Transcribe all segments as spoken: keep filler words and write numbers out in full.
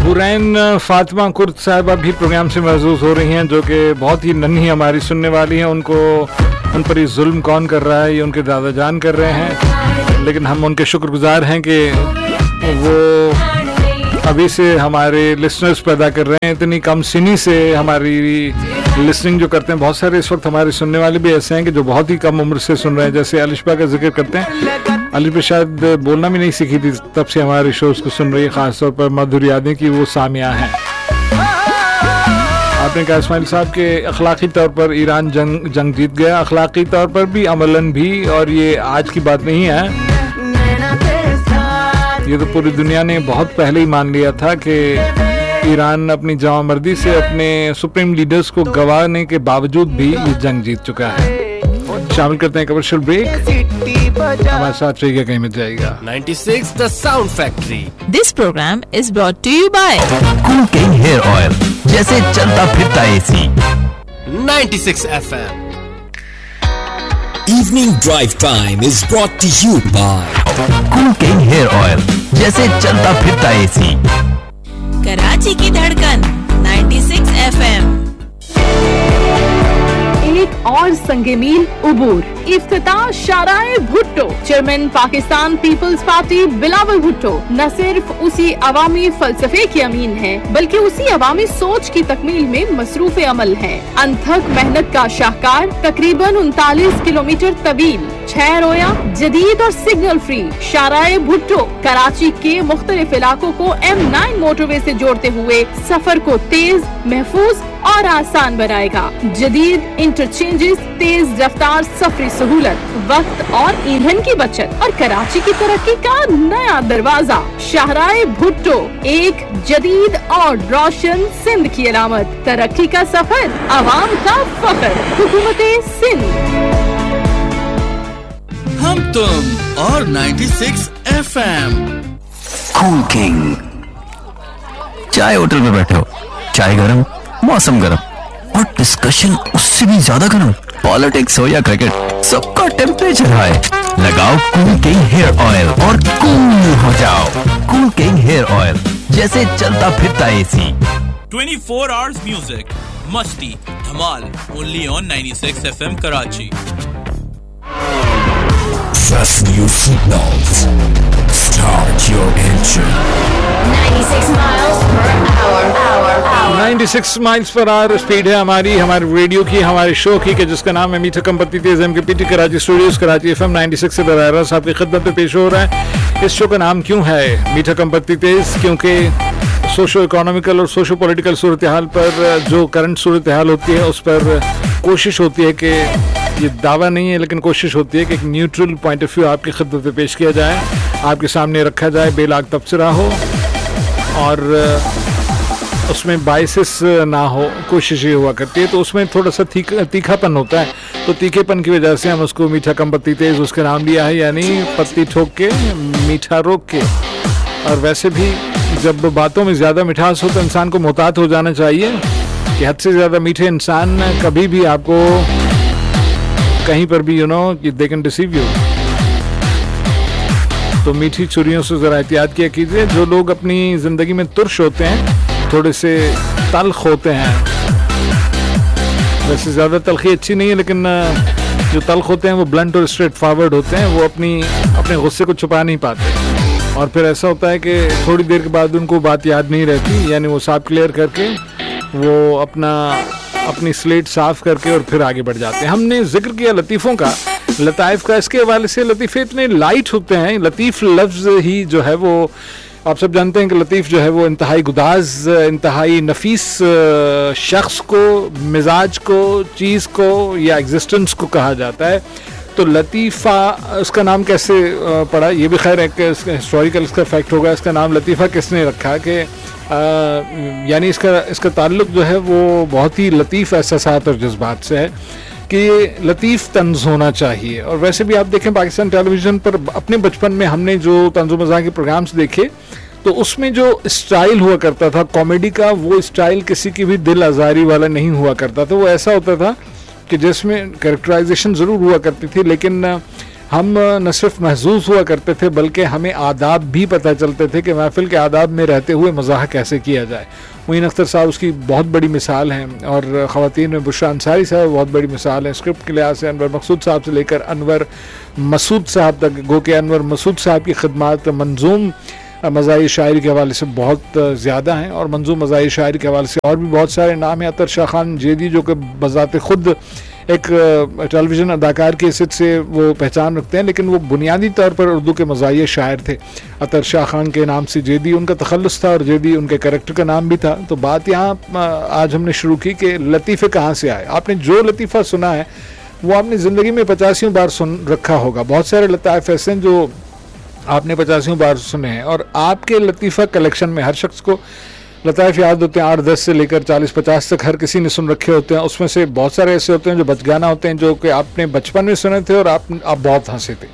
Hurain Fatima Kurd साहिबा भी programme से महसूस हो रही हैं, जो कि बहुत ही नन्ही हमारी सुनने वाली हैं। उनको उन पर ये जुल्म कौन कर रहा है, ये उनके दादा जान कर रहे हैं, लेकिन हम उनके शुक्रगुजार हैं कि वो अभी से हमारे लिसनर्स पैदा कर रहे हैं। इतनी कम सिनी से हमारी लिसनिंग जो करते हैं, बहुत सारे इस वक्त हमारे सुनने वाले भी ऐसे हैं कि जो बहुत ही कम उम्र से सुन रहे हैं। जैसे अलिशबा का जिक्र करते हैं, अलिशबा शायद बोलना भी नहीं सीखी थी, तब से हमारे शोज को सुन रही है। खासतौर पर मधुर यादें की वो सामिया हैं। आपने कहा इस्माइल साहब के अखलाकी तौर पर ईरान जंग जंग जीत गया, अखलाकी तौर पर भी, अमलन भी, और ये आज की बात नहीं है। ये तो पूरी दुनिया ने बहुत पहले ही मान लिया था कि ईरान अपनी जवामर्दी से अपने सुप्रीम लीडर्स को गंवाने के बावजूद भी ये जंग जीत चुका है। शामिल करते हैं कमर्शियल ब्रेक, हमारे साथ रहिएगा, कहीं मत जाएगा। ninety-six The Sound Factory. This program is brought to you by Cool King Hair Oil, जैसे चलता फिरता AC. ninety-six F M. Evening Drive Time is brought to you by Cool King Hair Oil, जैसे चलता फिरता AC. Karachi की धड़कन ninety-six F M। एक और संगे मील उबूर, इफ्तिताह शाराए Bhutto. Chairman Pakistan peoples party Bilawal Bhutto न सिर्फ उसी अवामी फलसफे के अमीन है, बल्कि उसी अवामी सोच की तकमील में मसरूफ अमल है। अनथक मेहनत का शाहकार, तकरीबन उनतालीस किलोमीटर तवील, छह रोया, जदीद और सिग्नल फ्री शाराए भुट्टो कराची के मुख्तलिफ इलाकों को एम नाइन मोटरवे से जोड़ते हुए सफर को तेज, महफूज और आसान बनाएगा। जदीद इंटरचेंजेस, तेज रफ्तार सफरी सहूलत, वक्त और ईंधन की बचत और कराची की तरक्की का नया दरवाजा। शाहराए भुट्टो, एक जदीद और रोशन सिंध की अलामत। तरक्की का सफर, आवाम का फख्र, हुकूमत सिंध। हम तुम और ninety-six F M. Cool King। चाय होटल में बैठे हो, चाय गरम, मौसम गरम, और डिस्कशन उससे भी ज्यादा गरम। पॉलिटिक्स हो या क्रिकेट, सबका टेम्परेचर हाई। लगाओ कूल किंग हेयर ऑयल और कूल हो जाओ। कूल किंग हेयर ऑयल, जैसे चलता फिरता एसी। twenty-four hours music, मस्ती, धमाल, only on ninety-six F M Karachi. Trust New Signals. Start your engine. ninety-six miles per hour. Hour. Hour. ninety-six miles per hour speed है हमारी, हमारे radio की, हमारे show की, कि जिसका नाम है मीठा कम पत्ती तेज। एम के PT Karachi studios, Karachi F M ninety-six से बराबर साहब की खिदमत में पेश हो रहा है। इस शो का नाम क्यों है मीठा कम पत्ती तेज? क्योंकि सोशो इकोनॉमिकल और सोशो पॉलिटिकल सूरत हाल पर, जो करंट सूरत हाल होती है, उस पर कोशिश होती है कि, ये दावा नहीं है लेकिन कोशिश होती है कि एक न्यूट्रल पॉइंट ऑफ व्यू आपकी खिदमत में पेश किया जाए, आपके सामने रखा जाए, बेलाग तबसरा हो और उसमें बाइसेस ना हो, कोशिश ये हुआ करती है। तो उसमें थोड़ा सा तीख, तीखापन होता है, तो तीखेपन की वजह से हम उसको मीठा कम पत्ती तेज उसका नाम लिया है, यानी पत्ती ठोक के मीठा रोक के। और वैसे भी जब बातों में ज़्यादा मिठास हो तो इंसान को मोहतात हो जाना चाहिए कि हद से ज़्यादा मीठे इंसान कभी भी आपको कहीं पर भी, you know, they can deceive you. तो मीठी छुरियों से ज़रा एहतियात किया कीजिए। जो लोग अपनी ज़िंदगी में तुर्श होते हैं, थोड़े से तल्ख होते हैं, वैसे ज़्यादा तलखी अच्छी नहीं है, लेकिन जो तल्ख होते हैं वो ब्लंट और स्ट्रेट फॉरवर्ड होते हैं, वो अपनी अपने गुस्से को छुपा नहीं पाते, और फिर ऐसा होता है कि थोड़ी देर के बाद उनको बात याद नहीं रहती, यानी वो साफ क्लियर करके वो अपना अपनी स्लेट साफ करके और फिर आगे बढ़ जाते हैं। हमने जिक्र किया लतीफ़ों का, लताइफ का। इसके हवाले से लतीफ़े इतने लाइट होते हैं, लतीफ़ लफ्ज़ ही जो है वो, आप सब जानते हैं कि लतीफ़ जो है वो इंतहाई गुदाज, इंतहाई नफीस शख्स को, मिजाज को, चीज़ को या एग्जिस्टेंस को कहा जाता है। तो लतीफ़ा, उसका नाम कैसे पड़ा, ये भी खैर एक हिस्टोरिकल इसका फैक्ट होगा। इसका नाम लतीफ़ा किसने रखा कि यानी इसका इसका ताल्लुक़ जो है वो बहुत ही लतीफ़ एहसासात और जज्बात से है कि लतीफ़ तंज़ होना चाहिए। और वैसे भी आप देखें पाकिस्तान टेलीविज़न पर अपने बचपन में हमने जो तंज़ो मज़ाक़ के प्रोग्राम्स देखे, तो उसमें जो स्टाइल हुआ करता था कॉमेडी का, वो स्टाइल किसी की भी दिल आज़ारी वाला नहीं हुआ करता था। वो ऐसा होता था कि जिसमें कैरेक्टराइजेशन ज़रूर हुआ करती थी, लेकिन हम न सिर्फ महसूस हुआ करते थे बल्कि हमें आदाब भी पता चलते थे कि महफिल के आदाब में रहते हुए मज़ाह कैसे किया जाए। मोइन अख्तर साहब उसकी बहुत बड़ी मिसाल हैं और ख़वातीन में बुशरा अंसारी साहब बहुत बड़ी मिसाल है। स्क्रिप्ट के लिहाज से अनवर मकसूद साहब से लेकर अनवर मसूद साहब तक, गो के अनवर मसूद साहब की खिदमात मंजूम मज़ाही शायरी के हवाले से बहुत ज़्यादा हैं और मंजूम मज़ाही शायरी के हवाले से और भी बहुत सारे नाम हैं। अतर शाह खान जेदी जो कि बज़ात ख़ुद एक टेलीविज़न अदाकार की हैसियत से वो पहचान रखते हैं, लेकिन वो बुनियादी तौर पर उर्दू के मज़ाही शायर थे। अतर शाह खान के नाम से जेदी उनका तखल्लुस था और जेदी उनके कैरेक्टर का नाम भी था। तो बात यहाँ आज हमने शुरू की कि लतीफ़े कहाँ से आए। आपने जो लतीफ़ा सुना है वो आपने ज़िंदगी में पचासियों बार सुन रखा होगा। बहुत सारे लताइफ़ ऐसे हैं जो आपने पचासियों बार सुने हैं और आपके लतीफ़ा कलेक्शन में हर शख्स को लताइफ़ याद होते हैं, आठ दस से लेकर चालीस पचास तक हर किसी ने सुन रखे होते हैं। उसमें से बहुत सारे ऐसे होते हैं जो बचगाना होते हैं, जो कि आपने बचपन में सुने थे और आप आप बहुत हंसे थे।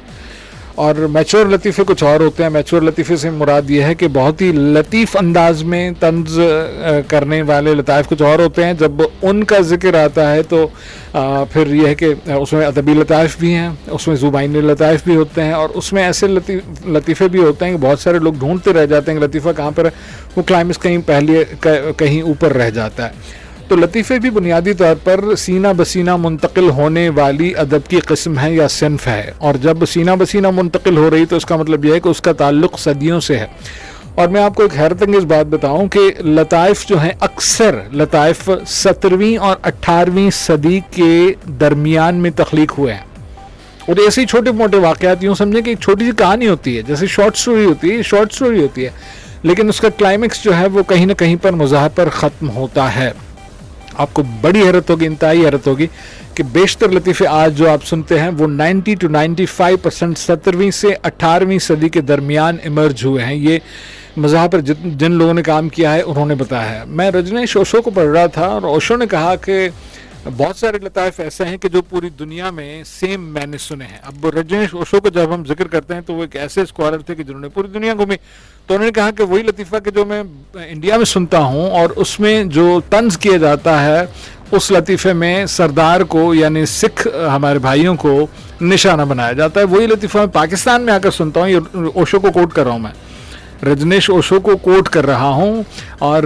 और मैच्योर लतीफ़े कुछ और होते हैं। मैच्योर लतीफ़े से मुराद ये है कि बहुत ही लतीफ़ अंदाज में तंज करने वाले लताइफ़ कुछ और होते हैं। जब उनका जिक्र आता है तो आ, फिर यह है कि उसमें अदबी लताइफ़ भी हैं, उसमें ज़ुबानी लताइफ़ भी होते हैं और उसमें ऐसे लतीफ़ लतीफ़े भी होते हैं कि बहुत सारे लोग ढूंढते रह जाते हैं कि लतीफ़ा कहाँ पर है, वो क्लाइमेक्स कहीं पहले कहीं ऊपर रह जाता है। तो लतीफ़े भी बुनियादी तौर पर सीना बसीना मुंतकिल होने वाली अदब की किस्म है या सिन्फ है, और जब सीना बसीना मुंतकिल हो रही तो इसका मतलब यह है कि उसका ताल्लुक़ सदियों से है। और मैं आपको एक हैरत अंगेज़ बात बताऊं कि लताइफ़ जो हैं अक्सर लताइफ़ सत्रहवीं और अट्ठारहवीं सदी के दरमियान में तख्लीक हुए हैं। और ऐसे ही छोटे मोटे वाक़यात यूँ समझें कि एक छोटी सी कहानी होती है, जैसे शॉर्ट स्टोरी होती है, शॉर्ट स्टोरी होती है, लेकिन उसका क्लाइमेक्स जो है वो कहीं ना कहीं पर मज़ाह पर ख़त्म होता है। आपको बड़ी हैरत होगी, इंतहाई हैरत होगी कि बेशतर लतीफ़े आज जो आप सुनते हैं वो नब्बे टू पचानवे परसेंट सत्रहवीं से अठारहवीं सदी के दरमियान इमर्ज हुए हैं। ये मज़ाह पर जिन लोगों ने काम किया है उन्होंने बताया है। मैं रजनीश ओशो को पढ़ रहा था और ओशो ने कहा कि बहुत सारे लताइफ़ ऐसे हैं कि जो पूरी दुनिया में सेम मैंने सुने हैं। अब रजनीश ओशो को जब हम जिक्र करते हैं तो वो एक ऐसे स्कॉलर थे कि जिन्होंने पूरी दुनिया घूमी, तो उन्होंने कहा कि वही लतीफ़ा कि जो मैं इंडिया में सुनता हूँ और उसमें जो तंज किया जाता है उस लतीफ़े में सरदार को यानी सिख हमारे भाइयों को निशाना बनाया जाता है, वही लतीफ़ा मैं पाकिस्तान में आकर सुनता हूँ। ये ओशो को कोट कर रहा हूँ, मैं रजनीश ओशो को कोट कर रहा हूँ और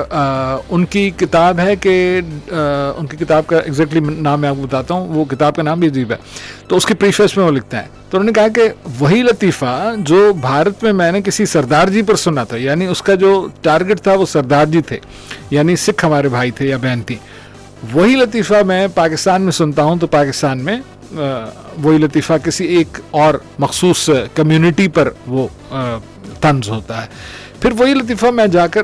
आ, उनकी किताब है कि उनकी किताब का एग्जैक्टली नाम मैं आपको बताता हूँ, वो किताब का नाम भी अजीब है। तो उसके प्रीफेस में वो लिखते हैं, तो उन्होंने कहा कि वही लतीफ़ा जो भारत में मैंने किसी सरदार जी पर सुना था, यानी उसका जो टारगेट था वो सरदार जी थे, यानी सिख हमारे भाई थे या बहन थी, वही लतीफ़ा मैं पाकिस्तान में सुनता हूँ तो पाकिस्तान में वही लतीफ़ा किसी एक और मखसूस कम्युनिटी पर वो तंज होता है। फिर वही लतीफ़ा मैं जाकर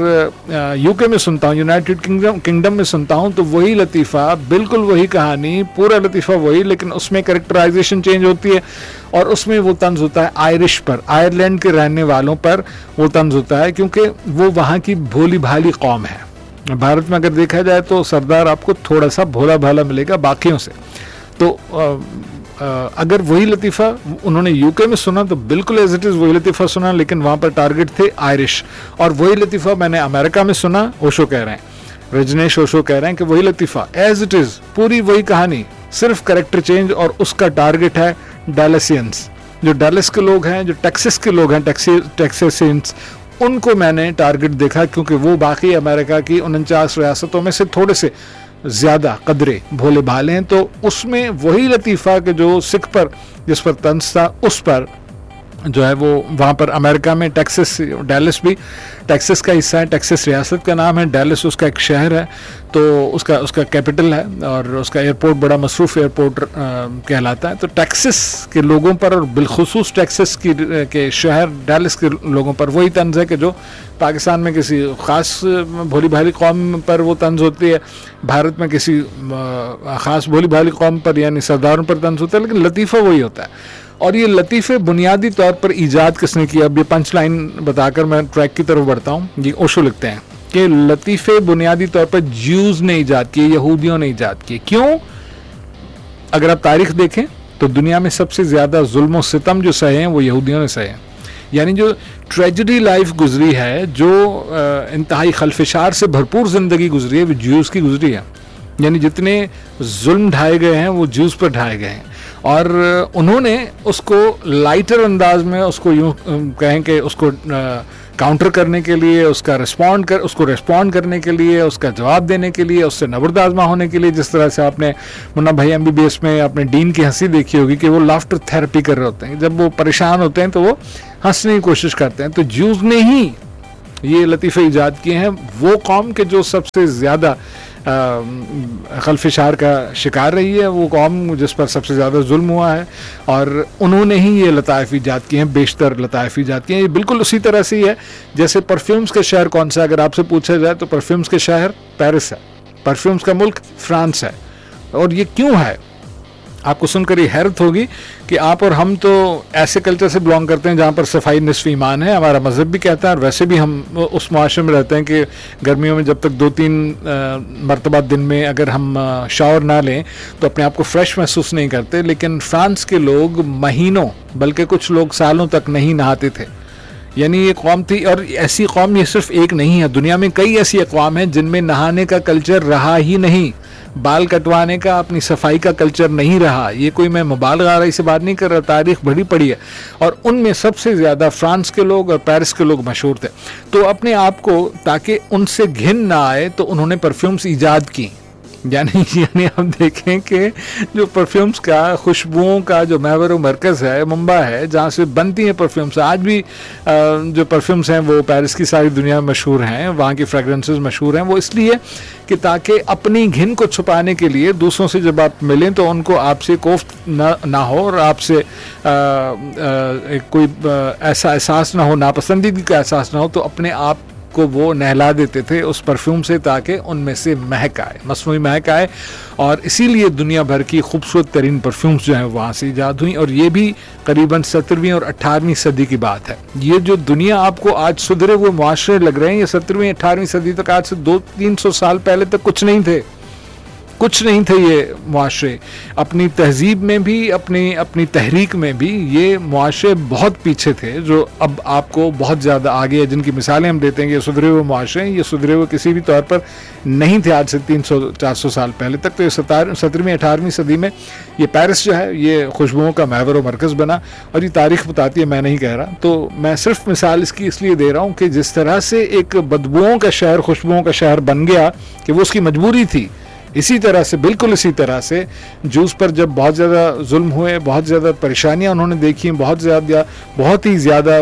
अगर यूके में सुनता हूँ, यूनाइटेड किंगडम किंगडम में सुनता हूँ, तो वही लतीफ़ा बिल्कुल वही कहानी, पूरा लतीफ़ा वही, लेकिन उसमें कैरेक्टराइजेशन चेंज होती है और उसमें वो तंज होता है आयरिश पर, आयरलैंड के रहने वालों पर वो तंज होता है, क्योंकि वो वहाँ की भोली भाली कौम है। भारत में अगर देखा जाए तो सरदार आपको थोड़ा सा भोला भाला मिलेगा बाकियों से। तो आ, आ, अगर वही लतीफ़ा उन्होंने यूके में सुना तो बिल्कुल एज इट इज़ वही लतीफ़ा सुना, लेकिन वहाँ पर टारगेट थे आयरिश। और वही लतीफ़ा मैंने अमेरिका में सुना, ओशो कह रहे हैं, रजनीश ओशो कह रहे हैं कि वही लतीफ़ा एज इट इज़ पूरी वही कहानी, सिर्फ करेक्टर चेंज, और उसका टारगेट है डैलसियंस, जो डैलस के लोग हैं, जो टेक्सास के लोग हैं, टेक्सासियंस, उनको मैंने टारगेट देखा, क्योंकि वो बाकी अमेरिका की उनचास रियासतों में से थोड़े से ज़्यादा कदरे भोले भाले हैं। तो उसमें वही लतीफ़ा के जो सिख पर जिस पर तंज था उस पर जो है वो वहाँ पर अमेरिका में टेक्सास, डैलस भी टेक्सास का हिस्सा है, टेक्सास रियासत का नाम है, डैलस उसका एक शहर है, तो उसका उसका कैपिटल है और उसका एयरपोर्ट बड़ा मसरूफ़ एयरपोर्ट कहलाता है। तो टेक्सास के लोगों पर और बिलखुसूस टेक्सास की के शहर डैलस के लोगों पर वही तंज है कि जो पाकिस्तान में किसी ख़ास भोली भाली कौम पर वो तंज होती है, भारत में किसी ख़ास भोली भाली कौम पर यानी सरदारों पर तंज होता है, लेकिन लतीफ़ा वही होता है। और ये लतीफ़े बुनियादी तौर पर ईजाद किसने किया? अब ये पंच लाइन बताकर मैं ट्रैक की तरफ बढ़ता हूँ। ये ओशो लिखते हैं कि लतीफ़े बुनियादी तौर पर ज्यूज़ ने ईजाद किए, यहूदियों ने ईजाद किए। क्यों? अगर आप तारीख देखें तो दुनिया में सबसे ज़्यादा जुल्म और सितम जो सहे हैं वो यहूदियों ने सहे हैं। यानी जो ट्रेजेडी लाइफ गुजरी है, जो इंतहाई खलफशार से भरपूर ज़िंदगी गुजरी है, वो ज्यूज़ की गुजरी है। यानी जितने जुल्म ढाए गए हैं वो ज्यूज़ पर ढाए गए हैं। और उन्होंने उसको लाइटर अंदाज में उसको यूँ कहें कि उसको काउंटर करने के लिए, उसका रिस्पॉन्ड कर उसको रिस्पॉन्ड करने के लिए, उसका जवाब देने के लिए, उससे नबर्द आजमा होने के लिए, जिस तरह से आपने मुन्ना भाई एमबीबीएस में अपने डीन की हंसी देखी होगी कि वो लाफ्टर थेरेपी कर रहे होते हैं, जब वो परेशान होते हैं तो वो हंसने की कोशिश करते हैं। तो ज्यूज ने ही ये लतीफ़े ईजाद किए हैं, वो कौम के जो सबसे ज़्यादा खल्फिशार का शिकार रही है, वो कौम जिस पर सबसे ज़्यादा जुल्म हुआ है, और उन्होंने ही ये लताइफ ईजाद किए हैं, बेशतर लताइफ ईजाद किए हैं। ये बिल्कुल उसी तरह से ही है जैसे परफ्यूम्स के शहर कौन सा, अगर आपसे पूछा जाए तो परफ्यूम्स के शहर पेरिस है, परफ्यूम्स का मुल्क फ्रांस है। और ये क्यों है, आपको सुनकर ये हैरत होगी कि आप और हम तो ऐसे कल्चर से बिलोंग करते हैं जहाँ पर सफाई निस्फ ईमान है, हमारा मज़हब भी कहता है, और वैसे भी हम उस मुआशरे में रहते हैं कि गर्मियों में जब तक दो तीन मरतबा दिन में अगर हम शावर ना लें तो अपने आप को फ्रेश महसूस नहीं करते। लेकिन फ्रांस के लोग महीनों बल्कि कुछ लोग सालों तक नहीं नहाते थे। यानी ये कौम थी, और ऐसी कौम ये सिर्फ एक नहीं है, दुनिया में कई ऐसी अक़वाम हैं जिनमें नहाने का कल्चर रहा ही नहीं, बाल कटवाने का, अपनी सफाई का कल्चर नहीं रहा। ये कोई मैं मुबालगा से बात नहीं कर रहा, तारीख बड़ी पड़ी है, और उनमें सबसे ज़्यादा फ्रांस के लोग और पेरिस के लोग मशहूर थे। तो अपने आप को ताकि उनसे घिन ना आए तो उन्होंने परफ्यूम्स ईजाद की। यानी यानी हम देखें कि जो परफ्यूम्स का, खुशबुओं का जो महवर व मरकज़ है मुंबई है, जहाँ से बनती हैं परफ्यूम्स, आज भी जो परफ्यूम्स हैं वो पेरिस की सारी दुनिया में मशहूर हैं, वहाँ की फ्रेगरेंसेस मशहूर हैं। वो इसलिए कि ताकि अपनी घिन को छुपाने के लिए दूसरों से जब आप मिलें तो उनको आपसे कोफ्त ना ना हो, और आपसे आ, आ, एक कोई आ, ऐसा एहसास ना हो, नापसंदीदगी का एहसास ना हो, तो अपने आप को वो नहला देते थे उस परफ्यूम से ताकि उनमें से महक आए, मसनूई महक आए। और इसीलिए दुनिया भर की खूबसूरत तरीन परफ्यूम्स जो हैं वहाँ से ईजाद हुई, और ये भी करीबन सत्रहवीं और अठारहवीं सदी की बात है। ये जो दुनिया आपको आज सुधरे हुए मुआशरे लग रहे हैं, ये सत्रहवीं अठारहवीं सदी तक, आज से दो तीन सौ साल पहले तक कुछ नहीं थे, कुछ नहीं थे ये मुआशरे। अपनी तहजीब में भी, अपनी अपनी तहरीक में भी ये मुआशरे बहुत पीछे थे, जो अब आपको बहुत ज़्यादा आगे है, जिनकी मिसालें हम देते हैं कि ये सुधरे हुए मुआशरे हैं, ये सुधरे हुए किसी भी तौर पर नहीं थे आज से तीन सौ चार सौ साल पहले तक। तो ये सतार सत्रहवीं अठारहवीं सदी में ये पेरिस जो है ये खुशबुओं का महवर व मरकज़ बना, और ये तारीख़ बताती है, मैं नहीं कह रहा। तो मैं सिर्फ मिसाल इसकी इसलिए दे रहा हूँ कि जिस तरह से एक बदबुओं का शहर खुशबुओं का शहर बन गया कि वो उसकी मजबूरी थी, इसी तरह से, बिल्कुल इसी तरह से जूस पर जब बहुत ज़्यादा जुल्म हुए, बहुत ज़्यादा परेशानियां उन्होंने देखी, बहुत ज़्यादा बहुत ही ज़्यादा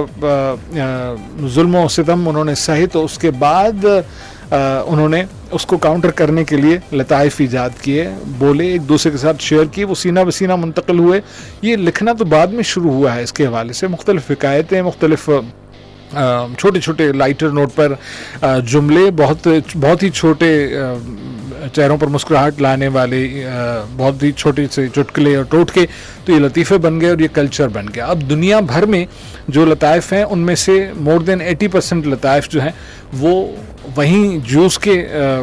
जुल्म और सितम उन्होंने सहे, तो उसके बाद आ, उन्होंने उसको काउंटर करने के लिए लताइफ ईजाद किए, बोले, एक दूसरे के साथ शेयर किए, वो सीना बसीना मुंतकिल हुए। ये लिखना तो बाद में शुरू हुआ है, इसके हवाले से मुख्तलिफ हिकायतें, मुख्तलिफ छोटे छोटे लाइटर नोट पर जुमले, बहुत बहुत ही छोटे चेहरों पर मुस्कुराहट लाने वाले बहुत ही छोटे से चुटकुले और टोटके, तो ये लतीफ़े बन गए और ये कल्चर बन गया। अब दुनिया भर में जो लताइफ हैं उनमें से मोर देन अस्सी परसेंट लताइफ जो हैं वो वहीं जूस के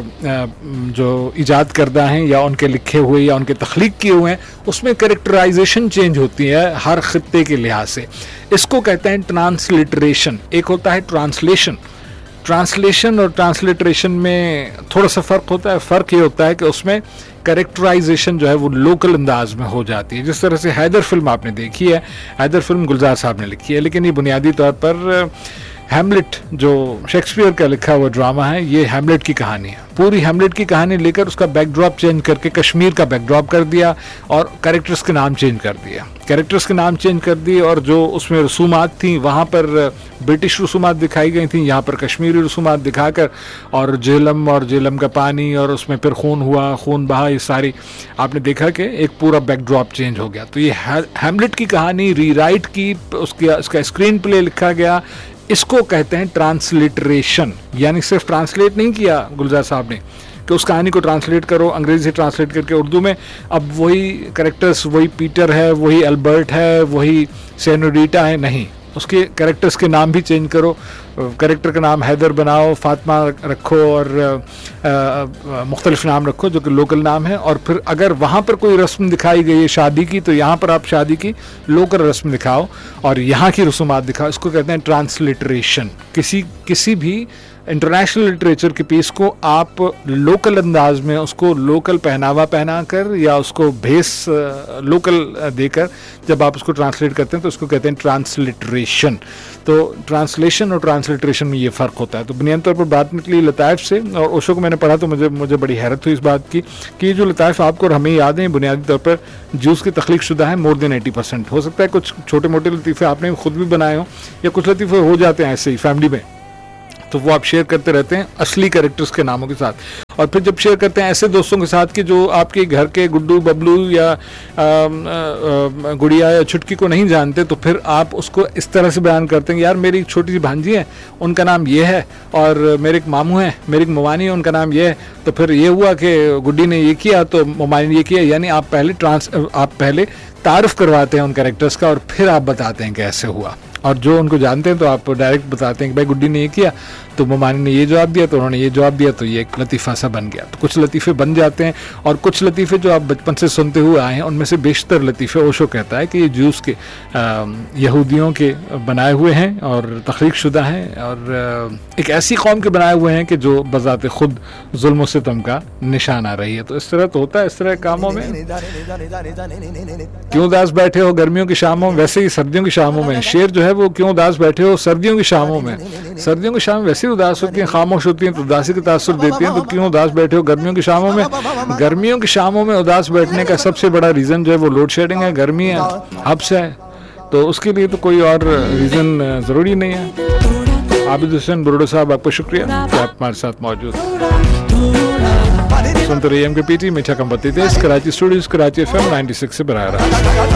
जो इजाद करदा हैं या उनके लिखे हुए या उनके तख्लीक किए हुए हैं, उसमें कैरेक्टराइजेशन चेंज होती है हर खित्ते के लिहाज से। इसको कहते हैं ट्रांसलिटरेशन। एक होता है ट्रांसलेशन। ट्रांसलेशन और ट्रांसलिटरेशन में थोड़ा सा फ़र्क होता है। फ़र्क ये होता है कि उसमें कैरेक्टराइजेशन जो है वो लोकल अंदाज में हो जाती है। जिस तरह से हैदर फिल्म आपने देखी है, हैदर फिल्म गुलजार साहब ने लिखी है, लेकिन ये बुनियादी तौर पर हैमलेट जो शेक्सपियर का लिखा हुआ ड्रामा है, ये हैमलेट की कहानी है। पूरी हैमलेट की कहानी लेकर उसका बैकड्रॉप चेंज करके कश्मीर का बैकड्रॉप कर दिया और कैरेक्टर्स के नाम चेंज कर दिया कैरेक्टर्स के नाम चेंज कर दिए और जो उसमें रसूमात थी वहाँ पर ब्रिटिश रसूमात दिखाई गई थी, यहाँ पर कश्मीरी रसूमात दिखाकर, और जेलम और जेलम का पानी और उसमें फिर खून हुआ, खून बहा, ये सारी आपने देखा कि एक पूरा बैकड्रॉप चेंज हो गया। तो ये हैमलेट की कहानी रीराइट की, उसकी उसका स्क्रीन प्ले लिखा गया। इसको कहते हैं ट्रांसलिटरेशन। यानी सिर्फ ट्रांसलेट नहीं किया गुलजार साहब ने कि उस कहानी को ट्रांसलेट करो अंग्रेजी से ट्रांसलेट करके उर्दू में, अब वही कैरेक्टर्स, वही पीटर है, वही अल्बर्ट है, वही सेनोरिटा है, नहीं, उसके कैरेक्टर्स के नाम भी चेंज करो। कैरेक्टर का नाम हैदर बनाओ, फातिमा रखो और मुख्तलिफ नाम रखो जो कि लोकल नाम है, और फिर अगर वहाँ पर कोई रस्म दिखाई गई है शादी की तो यहाँ पर आप शादी की लोकल रस्म दिखाओ और यहाँ की रसूमात दिखाओ। इसको कहते हैं ट्रांसलिटरेशन। किसी किसी भी इंटरनेशनल लिटरेचर के पीस को आप लोकल अंदाज में उसको लोकल पहनावा पहना कर या उसको भेस लोकल देकर जब आप उसको ट्रांसलेट करते हैं तो उसको कहते हैं ट्रांसलिटरेशन। तो ट्रांसलेशन और ट्रांसलिटरेशन में ये फ़र्क होता है। तो बुनियादी तौर पर बात निकली लताइफ से, और ओशो को मैंने पढ़ा तो मुझे मुझे बड़ी हैरत हुई इस बात की कि ये जो लताइफ आपको और हमें याद हैं बुनियादी तौर पर जूस की तख्लीक शुदा है मोर देन एटी परसेंट। हो सकता है कुछ छोटे मोटे लतीफ़े आपने खुद भी बनाए हों या कुछ लतीफ़े हो जाते हैं ऐसे ही फैमिली में, तो वो आप शेयर करते रहते हैं असली कैरेक्टर्स के नामों के साथ। और फिर जब शेयर करते हैं ऐसे दोस्तों के साथ कि जो आपके घर के गुड्डू बबलू या आ, आ, गुड़िया या छुटकी को नहीं जानते, तो फिर आप उसको इस तरह से बयान करते हैं यार मेरी एक छोटी सी भांजी है उनका नाम ये है, और मेरे एक मामू हैं मेरी एक मवानी है उनका नाम ये है, तो फिर ये हुआ कि गुड्डी ने ये किया तो मवानी ने ये किया। यानी आप पहले ट्रांस आप पहले तारुफ करवाते हैं उन कैरेक्टर्स का और फिर आप बताते हैं कि ऐसे हुआ। और जो उनको जानते हैं तो आप डायरेक्ट बताते हैं कि भाई गुड्डी ने ये किया तो ममानी ने ये जवाब दिया तो उन्होंने ये जवाब दिया, तो ये एक लतीफ़ा सा बन गया। तो कुछ लतीफ़े बन जाते हैं, और कुछ लतीफ़े जो आप बचपन से सुनते हुए आए हैं उनमें से बेशतर लतीफ़े ओशो कहता है कि ये जूस के यहूदियों के बनाए हुए हैं और तख्लीक शुदा हैं, और एक ऐसी कौम के बनाए हुए हैं कि जो बज़ाते खुद जुल्म सितम का निशान आ रही है। तो इस तरह तो होता है इस तरह कामों में। क्यों उदास बैठे हो गर्मियों की शामों में, वैसे ही सर्दियों की शामों में। शेर जो है वो क्यों उदास बैठे हो सर्दियों की शामों में। सर्दियों की शाम वैसे ही उदास होती हैं, खामोश होती हैं, तो उदासी का तासुर देती हैं। तो क्यों उदास बैठे हो गर्मियों की शामों में। गर्मियों की शामों में उदास बैठने का सबसे बड़ा रीज़न जो है वो लोड शेडिंग है, गर्मी है, हब्स है। तो उसके लिए तो कोई और रीज़न ज़रूरी नहीं है। आबिद हुसैन बुरुडो साहब आपको शुक्रिया कि आप हमारे साथ मौजूद सुनते रहिए एम के पी टी मीठा कम बत्ती तेज, Karachi studios, Karachi F M ninety six से बराह रास्त।